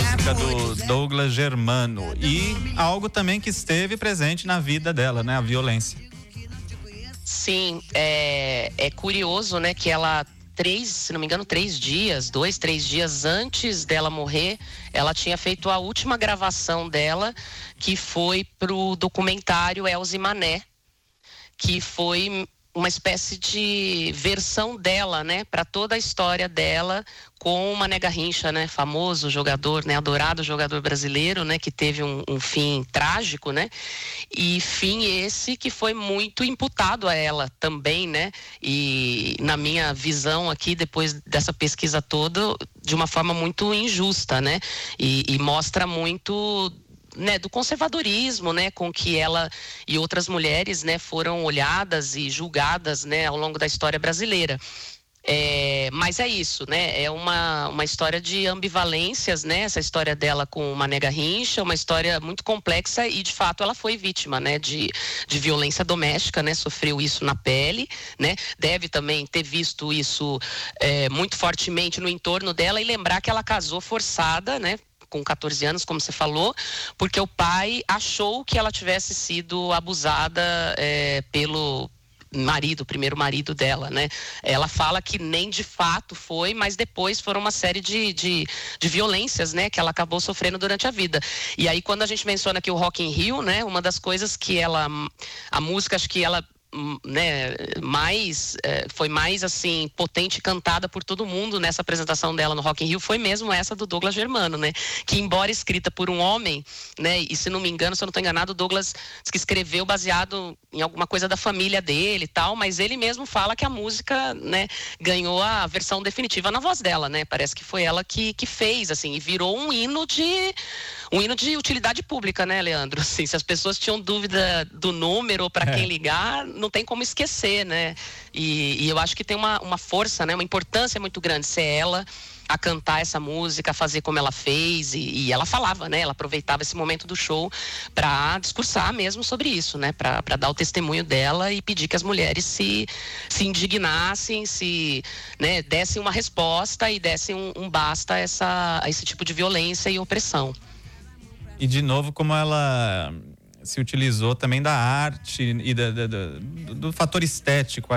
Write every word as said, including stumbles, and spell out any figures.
música do Douglas Germano e algo também que esteve presente na vida dela, né? A violência. Sim, é, é curioso, né, que ela três, se não me engano, três dias, dois, três dias antes dela morrer, ela tinha feito a última gravação dela, que foi pro documentário Elze Mané, que foi uma espécie de versão dela, né, para toda a história dela com o Mané Garrincha, né, famoso jogador, né, adorado jogador brasileiro, né, que teve um, um fim trágico, né, e fim esse que foi muito imputado a ela também, né, e na minha visão aqui, depois dessa pesquisa toda, de uma forma muito injusta, né, e, e mostra muito, né, do conservadorismo, né, com que ela e outras mulheres, né, foram olhadas e julgadas, né, ao longo da história brasileira. É, mas é isso, né? É uma, uma história de ambivalências, né? Essa história dela com o Mané Garrincha, uma história muito complexa e, de fato, ela foi vítima, né? De, de violência doméstica, né? Sofreu isso na pele, né? Deve também ter visto isso é, muito fortemente no entorno dela e lembrar que ela casou forçada, né? Com catorze anos, como você falou, porque o pai achou que ela tivesse sido abusada é, pelo marido, o primeiro marido dela, né? Ela fala que nem de fato foi, mas depois foram uma série de, de, de violências, né? Que ela acabou sofrendo durante a vida. E aí, quando a gente menciona aqui o Rock in Rio, né? Uma das coisas que ela, a música, acho que ela né, mais, é, foi mais assim, potente, cantada por todo mundo nessa apresentação dela no Rock in Rio, foi mesmo essa do Douglas Germano, né, que embora escrita por um homem, né, e se não me engano, se eu não estou enganado, o Douglas diz que escreveu baseado em alguma coisa da família dele e tal, mas ele mesmo fala que a música, né, ganhou a versão definitiva na voz dela, né, parece que foi ela que, que fez, assim, e virou um hino de um hino de utilidade pública, né, Leandro? Assim, se as pessoas tinham dúvida do número ou para é. quem ligar, não tem como esquecer, né? E, e eu acho que tem uma, uma força, né? Uma importância muito grande ser ela a cantar essa música, a fazer como ela fez, e, e ela falava, né? Ela aproveitava esse momento do show para discursar mesmo sobre isso, né? Para dar o testemunho dela e pedir que as mulheres se, se indignassem, se, né, dessem uma resposta e dessem um, um basta a, essa, a esse tipo de violência e opressão. E de novo, como ela se utilizou também da arte e da, da, da, do, do fator estético